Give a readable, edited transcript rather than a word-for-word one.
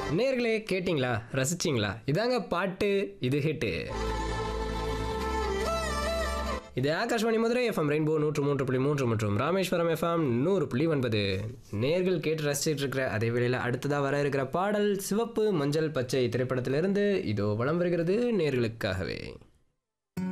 நேர்களே கேட்டிங்களா, ரசிச்சிங்களா? இதாங்க பாட்டு, இது ஹிட்டு. இது ஆகாஷ்வாணி மதுரை எஃப்எம் ரெயின்போ 103.3 மற்றும் ராமேஸ்வரம் எஃப்எம் 100.9. நேர்கள் கேட்டு ரசிச்சிட்டு இருக்கிற அதே வேளையில் அடுத்ததாக வர இருக்கிற பாடல் சிவப்பு மஞ்சள் பச்சை திரைப்படத்திலிருந்து இதோ வலம் வருகிறது நேர்களுக்காகவே.